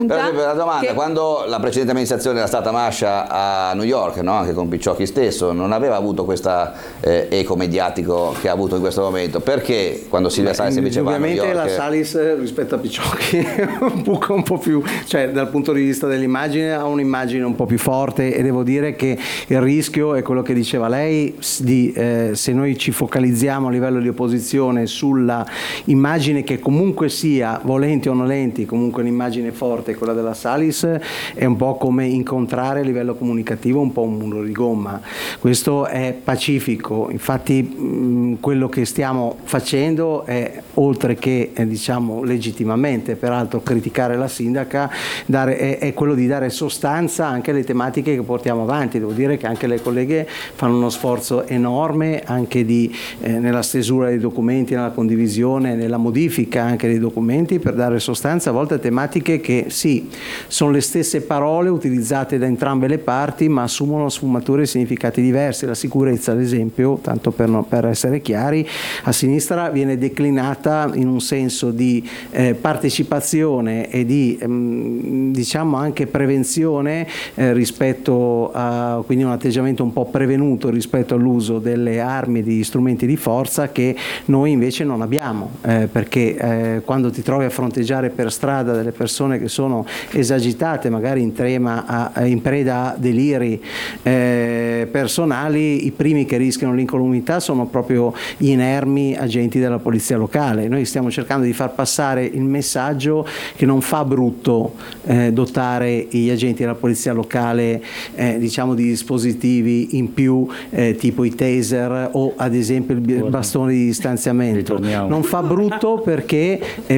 Per esempio, la domanda, che... quando la precedente amministrazione era stata Mascia a New York, no? Anche con Picciocchi stesso, non aveva avuto questa eco mediatico che ha avuto in questo momento. Perché quando Silvia Salis invece va a New York? Ovviamente la Salis rispetto a Picciocchi buca un po' più, cioè dal punto di vista dell'immagine ha un'immagine un po' più forte, e devo dire che il rischio è quello che diceva lei, se noi ci focalizziamo a livello di opposizione sulla immagine che comunque sia, volenti o nolenti, comunque un'immagine forte, quella della Salis, è un po' come incontrare a livello comunicativo un po' un muro di gomma. Questo è pacifico, infatti quello che stiamo facendo è, oltre che diciamo legittimamente peraltro criticare la sindaca, è quello di dare sostanza anche alle tematiche che portiamo avanti. Devo dire che anche le colleghe fanno uno sforzo enorme anche nella stesura dei documenti, nella condivisione, nella modifica anche dei documenti, per dare sostanza a volte a tematiche che sì, sono le stesse parole utilizzate da entrambe le parti, ma assumono sfumature e significati diversi. La sicurezza, ad esempio, tanto per essere chiari, a sinistra viene declinata in un senso di partecipazione e di diciamo anche prevenzione rispetto a, quindi un atteggiamento un po' prevenuto rispetto all'uso delle armi e degli strumenti di forza, che noi invece non abbiamo, perché quando ti trovi a fronteggiare per strada delle persone che sono esagitate, magari in preda a deliri personali, i primi che rischiano l'incolumità sono proprio gli inermi agenti della polizia locale. Noi stiamo cercando di far passare il messaggio che non fa brutto dotare gli agenti della polizia locale diciamo di dispositivi in più, tipo i taser o ad esempio il bastone di distanziamento. Non fa brutto perché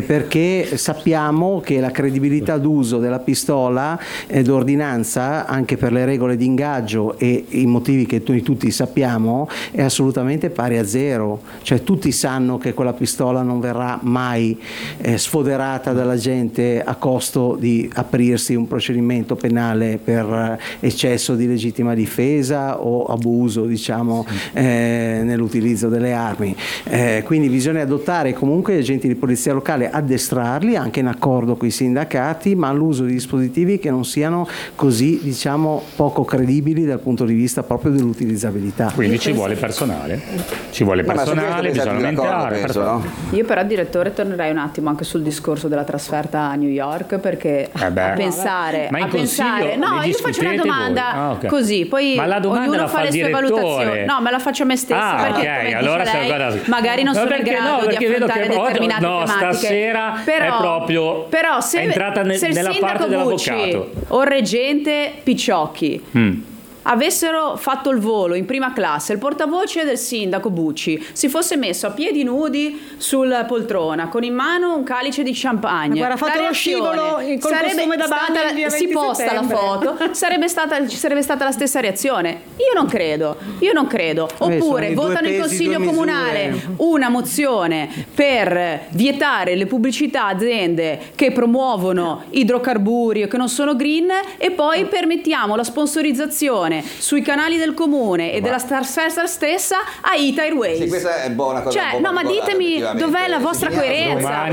sappiamo che la credibilità d'uso della pistola d'ordinanza, anche per le regole di ingaggio e i motivi che noi tutti sappiamo, è assolutamente pari a zero. Cioè tutti sanno che quella pistola non verrà mai sfoderata dalla gente a costo di aprirsi un procedimento penale per eccesso di legittima difesa o abuso, diciamo, nell'utilizzo delle armi. Quindi bisogna adottare comunque gli agenti di polizia locale, addestrarli anche in accordo con i sindacati, ma all'uso di dispositivi che non siano così, diciamo, poco credibili dal punto di vista proprio dell'utilizzabilità. Quindi ci vuole personale, bisogna aumentare. No? Io però, direttore, tornerei un attimo anche sul discorso della trasferta a New York, perché a pensare, no, io faccio una domanda così, poi ognuno fa le sue valutazioni. No, me la faccio a me stessa, perché come allora dice lei, magari non sono in grado di affrontare determinate tematiche. Stasera però, è proprio se è entrata nella parte dell'avvocato. O il reggente Picciocchi avessero fatto il volo in prima classe, il portavoce del sindaco Bucci si fosse messo a piedi nudi sulla poltrona con in mano un calice di champagne, guarda, fatto lo scivolo col costume da bagno, si posta settembre. La foto, sarebbe stata la stessa reazione. Io non credo. Oppure votano in consiglio comunale una mozione per vietare le pubblicità a aziende che promuovono idrocarburi o che non sono green, e poi permettiamo la sponsorizzazione sui canali del comune e della Starsfesta stessa a Ita Airways. Sì, questa è buona cosa. Cioè, no, ma ditemi dov'è la vostra coerenza?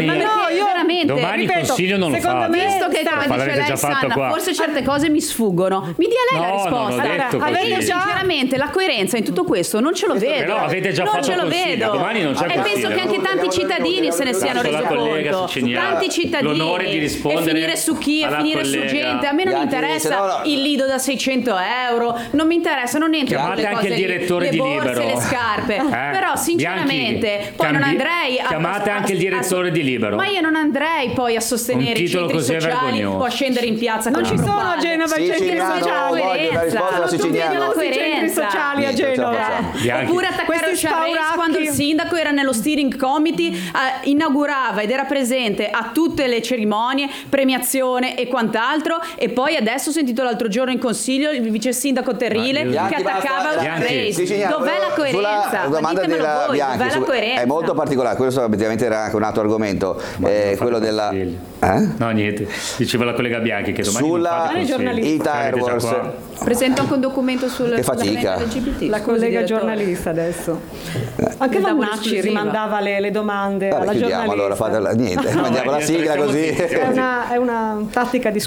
Domani il consiglio non lo fa. Visto che come dice lei, Sanna, forse certe cose mi sfuggono, mi dia lei la risposta. Io sinceramente la coerenza in tutto questo non ce lo vedo. Però avete già fatto il consiglio, domani non c'è e penso che anche tanti cittadini se ne siano resi conto. Tanti cittadini. L'onore di rispondere, e finire su chi, e finire su gente. A me non mi interessa il lido da 600 euro, non mi interessa, non entro in quelle cose, il direttore le di borse, Libero, le scarpe, però sinceramente poi non andrei chiamate anche il direttore di Libero, ma io non andrei poi a sostenere i centri sociali o a scendere in piazza. Non ci sono a Genova i centri sociali, la coerenza sociali a Genova. Oppure attaccare Sciarres quando il sindaco era nello steering committee, inaugurava ed era presente a tutte le cerimonie, premiazione e quant'altro, e poi adesso ho sentito l'altro giorno in consiglio il vice sindaco Terrile che attaccava Sciarres. Dov'è la coerenza? Ditemelo voi, dov'è la coerenza? È molto particolare, questo obiettivamente era anche un altro argomento, quello della no, niente, diceva la collega Bianchi che domani sulla Ita Airways. Presento anche un documento sul che fatica LGBT. La collega giornalista adesso. Anche Vannacci rimandava le domande alla giornalista. Allora, niente, mandiamo la sigla così. È una tattica di